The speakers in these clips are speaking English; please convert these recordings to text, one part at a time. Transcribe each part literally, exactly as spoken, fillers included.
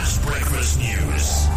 Class Breakfast News.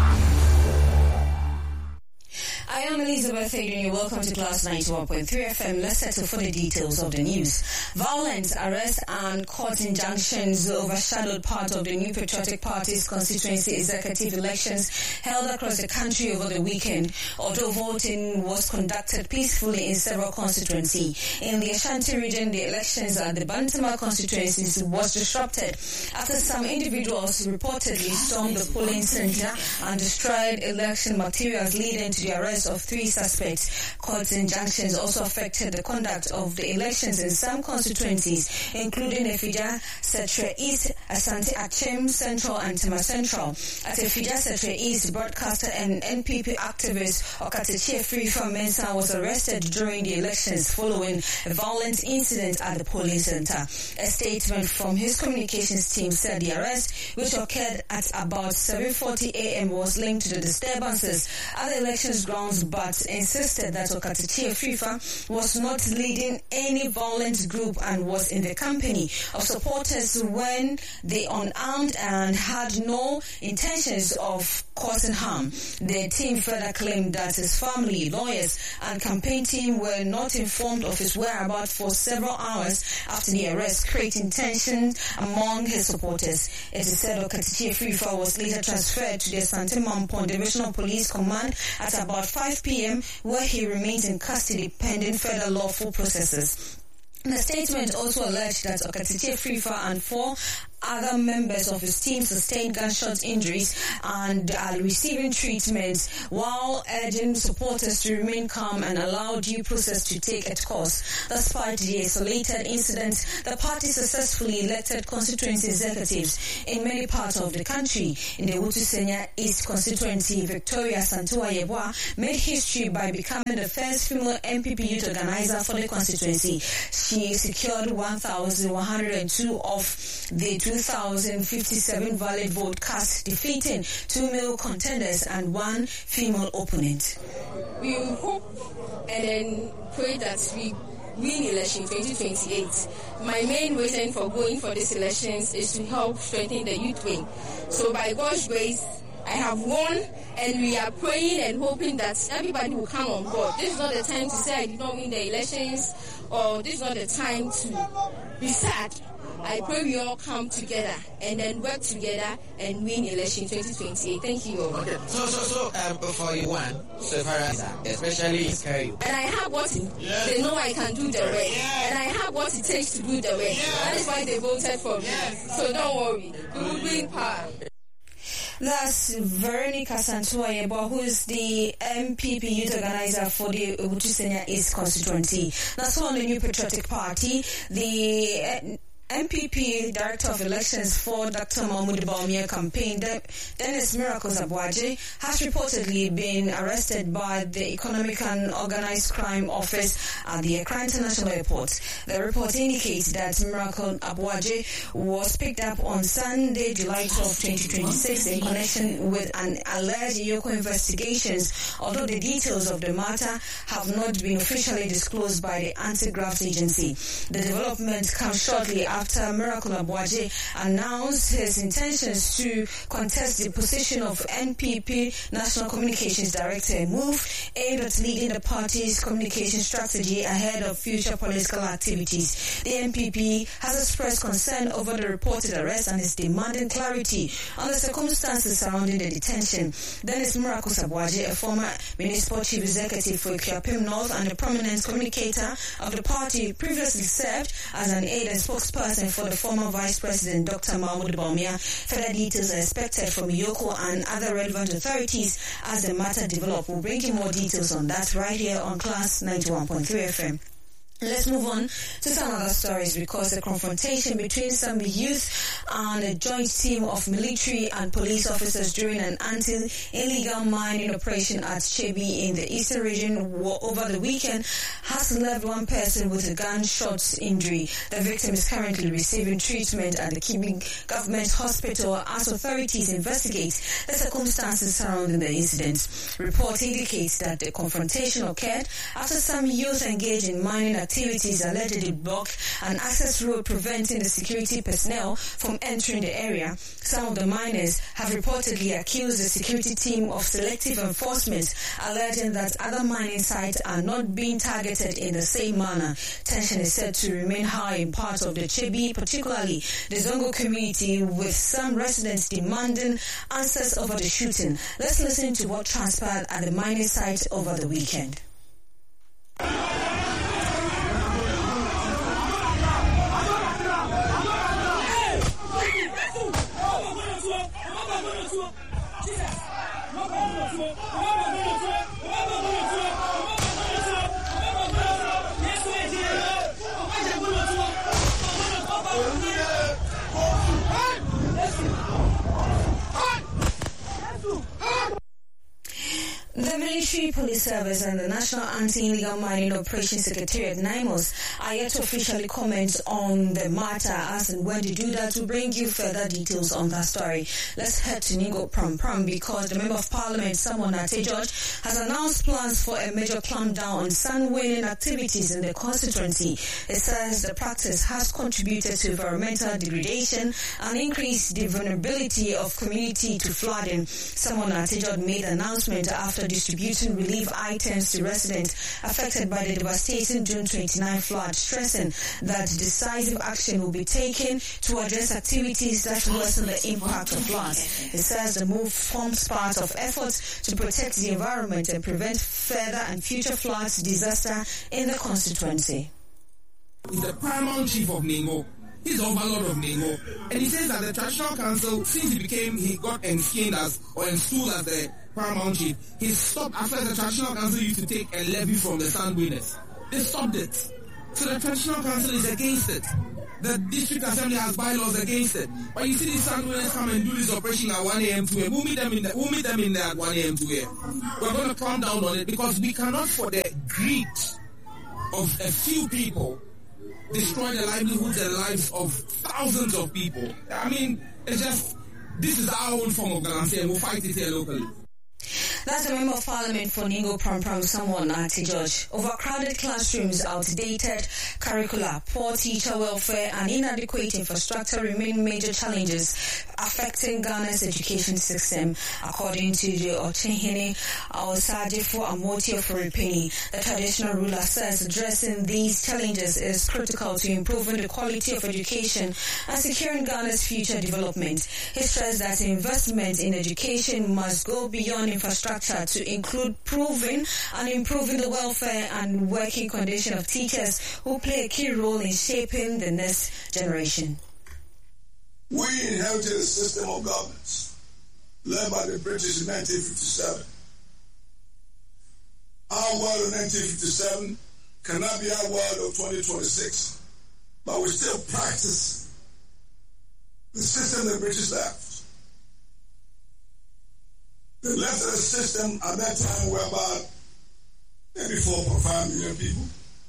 I am Elizabeth Adrian. Welcome to Class ninety-one point three F M. Let's settle for the details of the news. Violent arrests and court injunctions overshadowed part of the New Patriotic Party's constituency executive elections held across the country over the weekend, although voting was conducted peacefully in several constituencies. In the Ashanti region, the elections at the Bantama constituencies was disrupted after some individuals reportedly stormed the polling center and destroyed election materials, leading to the arrest of three suspects. Court injunctions also affected the conduct of the elections in some constituencies, including Efija, Setre East, Asante Achem Central, and Tema Central. At Efija, Setre East, broadcaster and N P P activist Okatechie Frifa Mensah was arrested during the elections following a violent incident at the polling center. A statement from his communications team said the arrest, which occurred at about seven forty a m, was linked to the disturbances at the elections grounds, but insisted that Okatechie Frifa was not leading any violent group and was in the company of supporters when they unarmed and had no intentions of causing harm. The team further claimed that his family, lawyers, and campaign team were not informed of his whereabouts for several hours after the arrest, creating tension among his supporters. It is said Okatechie Frifa was later transferred to the Asante Mampong Divisional Police Command at about five p m, where he remains in custody pending further lawful processes. The statement also alleged that Okatechie Frifa and four other members of his team sustained gunshot injuries and are receiving treatment, while urging supporters to remain calm and allow due process to take its course. Despite the isolated incident, the party successfully elected constituency executives in many parts of the country. In the Wutusenya East constituency, Victoria Santua Yeboah made history by becoming the first female N P P youth organizer for the constituency. She secured one thousand one hundred two of the two thousand fifty-seven valid vote cast, defeating two male contenders and one female opponent. We hope and then pray that we win election twenty twenty-eight. My main reason for going for these elections is to help strengthen the youth wing. So by God's grace, I have won, and we are praying and hoping that everybody will come on board. This is not the time to say I did not win the elections, or this is not the time to be sad. I pray we all come together and then work together and win election twenty twenty-eight. Thank you all. Okay. So, so, so, um, before you won, so far as, especially in Kerry. And I have what it, yes. They know I can do the work. Yes. And I have what it takes to do the work. Yes. That is why they voted for me. Yes. So don't worry. We will bring power. That's Veronica Santua Yeboah, who is the M P P youth organizer for the Wutusenya East constituency. That's on the New Patriotic Party. The uh, M P P Director of Elections for Doctor Mahmoud Bawumia campaign, Dennis Miracles Abuaje, has reportedly been arrested by the Economic and Organized Crime Office at the Accra International Airport. The report indicates that Miracle Abuaje was picked up on Sunday, July twelfth, twenty twenty-six, in connection with an alleged Yoko investigations, although the details of the matter have not been officially disclosed by the Anti-Graft Agency. The development comes shortly after after Miracle Abuaje announced his intentions to contest the position of N P P National Communications Director, a move aimed at leading the party's communication strategy ahead of future political activities. The N P P has expressed concern over the reported arrest and is demanding clarity on the circumstances surrounding the detention. Dennis Miracle Abuaje, a former municipal chief executive for Ikuapem North and a prominent communicator of the party, previously served as an aide and spokesperson for the former Vice President Doctor Mahmoud Bawumia. Further details are expected from Yoko and other relevant authorities as the matter develops. We'll bring you more details on that right here on Class ninety-one point three F M. Let's move on to some other stories, because the confrontation between some youth and a joint team of military and police officers during an anti-illegal mining operation at Chebi in the eastern region over the weekend has left one person with a gunshot injury. The victim is currently receiving treatment at the Kibi Government Hospital as authorities investigate the circumstances surrounding the incident. Report indicates that the confrontation occurred after some youth engaged in mining activities activities allegedly block an access road preventing the security personnel from entering the area. Some of the miners have reportedly accused the security team of selective enforcement, alleging that other mining sites are not being targeted in the same manner. Tension is said to remain high in parts of the Chebi, particularly the Zongo community, with some residents demanding answers over the shooting. Let's listen to what transpired at the mining site over the weekend. The Military Police Service and the National Anti-Illegal Mining Operations Secretariat, NIMOS, are yet to officially comment on the matter. As and when they do that, we'll bring you further details on that story. Let's head to Ningo Pram Pram, because the Member of Parliament, Samuel Nartey George, has announced plans for a major clampdown on sand-winning activities in the constituency. It says the practice has contributed to environmental degradation and increased the vulnerability of community to flooding. Samuel Nartey George made the announcement after distributing relief items to residents affected by the devastating June twenty-ninth flood, stressing that decisive action will be taken to address activities that worsen the impact of floods. It says the move forms part of efforts to protect the environment and prevent further and future floods disaster in the constituency. He's the paramount chief of Ningo. He's the overlord of Ningo. And he says that the traditional council, since he became, he got enskinned as, or installed as the paramount chief, he stopped after the traditional council used to take a levy from the sand winners. They stopped it. So the traditional council is against it. The district assembly has bylaws against it. But you see these sand winners come and do this operation at one a.m. to a. We'll meet them in the, we'll meet them in there at one a.m. to a. We're going to calm down on it, because we cannot, for the greed of a few people, destroy the livelihoods and lives of thousands of people. I mean, it's just, this is our own form of Galamsey, and we'll fight it here locally. That's the Member of Parliament for Ningo Pram Pram, Samuel Nartey George. Overcrowded classrooms, outdated curricula, poor teacher welfare and inadequate infrastructure remain major challenges affecting Ghana's education system, according to the Ochehene Osajifo Amoti of Oripini. The traditional ruler says addressing these challenges is critical to improving the quality of education and securing Ghana's future development. He stressed that investment in education must go beyond infrastructure to include proving and improving the welfare and working condition of teachers who play a key role in shaping the next generation. We inherited a system of governance led by the British in nineteen fifty-seven. Our world of nineteen fifty-seven cannot be our world of twenty twenty-six, but we still practice the system the British left. They left a system at that time where about maybe four point five million people.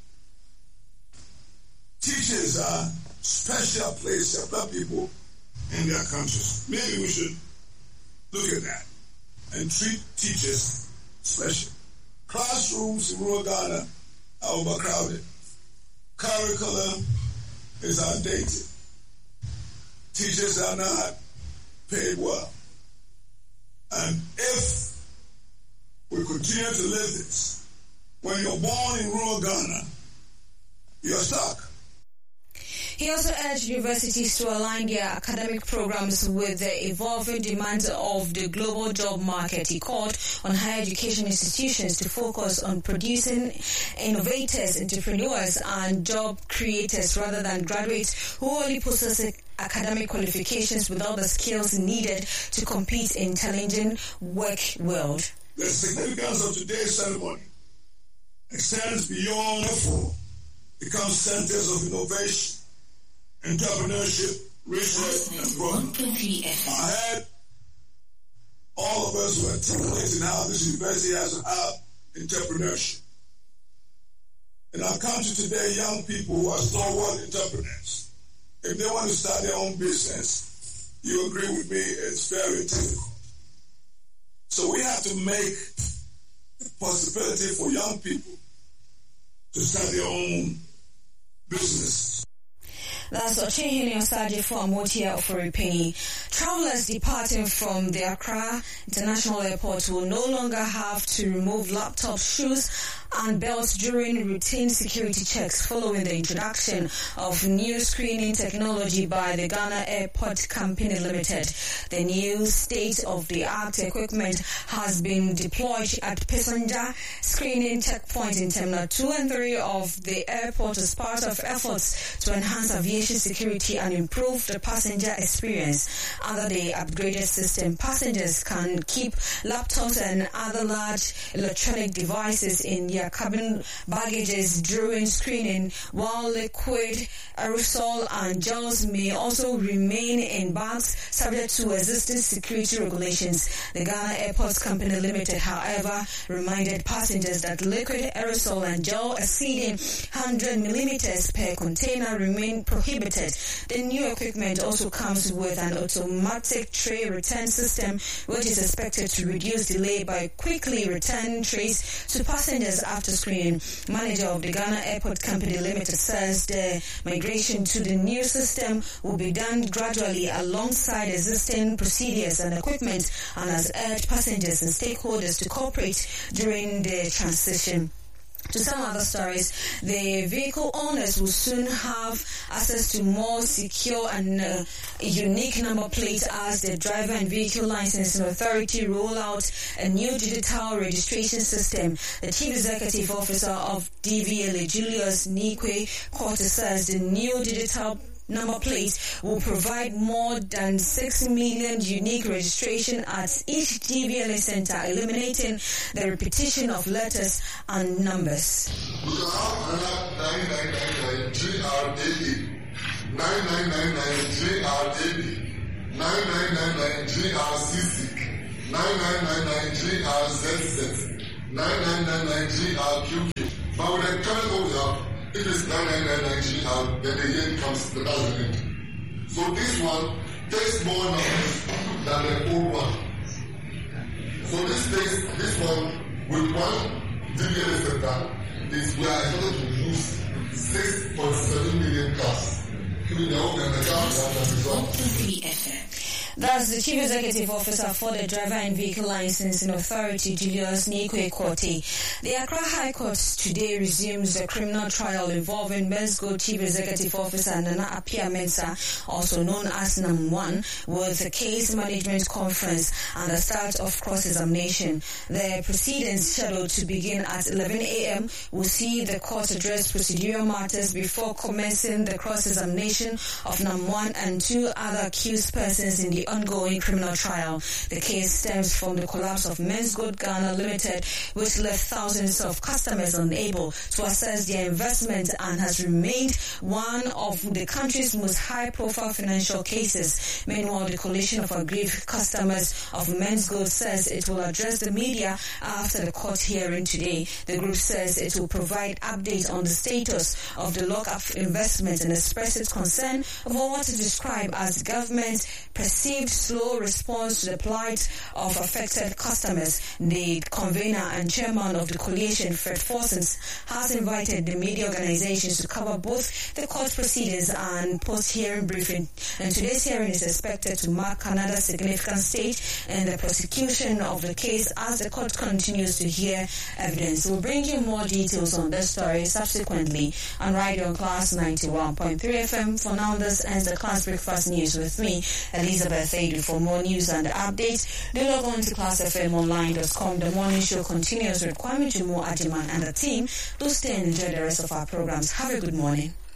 Teachers are special place, separate people in their countries. Maybe we should look at that and treat teachers special. Classrooms in rural Ghana are overcrowded. Curriculum is outdated. Teachers are not paid well. And if we continue to live this, when you're born in rural Ghana, you're stuck. He also urged universities to align their academic programs with the evolving demands of the global job market. He called on higher education institutions to focus on producing innovators, entrepreneurs, and job creators rather than graduates who only possess academic qualifications without the skills needed to compete in challenging work world. The significance of today's ceremony extends beyond F O, becomes centers of innovation, entrepreneurship, research, and growth. I heard all of us were articulating how this university has to have entrepreneurship. In our country today, young people who are stalwart entrepreneurs, if they want to start their own business, you agree with me, it's very difficult. So we have to make the possibility for young people to start their own business. That's Ochehini Osaji for Amotia Oforipeni. Travelers departing from the Accra International Airport will no longer have to remove laptops, shoes, and belts during routine security checks following the introduction of new screening technology by the Ghana Airport Company Limited. The new state-of-the-art equipment has been deployed at passenger screening checkpoints in Terminal two and three of the airport as part of efforts to enhance aviation security and improve the passenger experience. Under the upgraded system, passengers can keep laptops and other large electronic devices in their cabin baggages during screening, while liquid, aerosol and gels may also remain in bags subject to existing security regulations. The Ghana Airports Company Limited, however, reminded passengers that liquid, aerosol and gel exceeding one hundred millimeters per container remain prohibited. The new equipment also comes with an automatic tray return system, which is expected to reduce delay by quickly returning trays to passengers after screening. Manager of the Ghana Airport Company Limited says the migration to the new system will be done gradually alongside existing procedures and equipment, and has urged passengers and stakeholders to cooperate during the transition. To some other stories, the vehicle owners will soon have access to more secure and uh, unique number plates as the Driver and Vehicle Licensing Authority roll out a new digital registration system. The Chief Executive Officer of D V L A, Julius Nikwe Quarter, says the new digital number plate will provide more than six million unique registration at each D V L A center, eliminating the repetition of letters and numbers. We can have another nine nine nine nine G R A B, nine nine nine nine G R A B, nine nine nine nine G R C C, nine nine nine nine G R Z Z, nine nine nine nine G R Q Q. But when the current goes up, if it's nine nine nine nine G R, then the yen comes the thousand. So this one takes more numbers than the old one. So this takes this one with one D V L A center is we are expected to use six point seven million cars. Keeping the old and the cars and the result. That's the Chief Executive Officer for the Driver and Vehicle Licensing Authority, Julius Nikwe Quarter. The Accra High Court today resumes the criminal trial involving Menzgold Chief Executive Officer Nana Appiah Mensah, also known as NAM one, with a case management conference and the start of cross-examination. The proceedings, scheduled to begin at eleven a.m., will see the court address procedural matters before commencing the cross-examination of NAM one and two other accused persons in the ongoing criminal trial. The case stems from the collapse of Menzgold Ghana Limited, which left thousands of customers unable to assess their investment and has remained one of the country's most high-profile financial cases. Meanwhile, the coalition of aggrieved customers of Menzgold says it will address the media after the court hearing today. The group says it will provide updates on the status of the lock-up investment and express its concern over what it described as government's perceived slow response to the plight of affected customers. The convener and chairman of the coalition, Fred Forsons, has invited the media organizations to cover both the court proceedings and post-hearing briefing. And today's hearing is expected to mark another significant stage in the prosecution of the case as the court continues to hear evidence. We'll bring you more details on this story subsequently on Radio Class ninety-one point three F M. For now, this ends the Class Breakfast News with me, Elizabeth. For more news and updates, do log on to class f m online dot com. The morning show continues with Kwame Jumo Ajiman and the team. Do stay and enjoy the rest of our programs. Have a good morning.